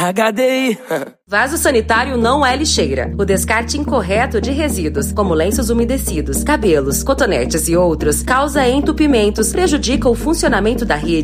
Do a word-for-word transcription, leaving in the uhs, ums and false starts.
H D I. Vaso sanitário não é lixeira. O descarte incorreto de resíduos, como lenços umedecidos, cabelos, cotonetes e outros, causa entupimentos, prejudica o funcionamento da rede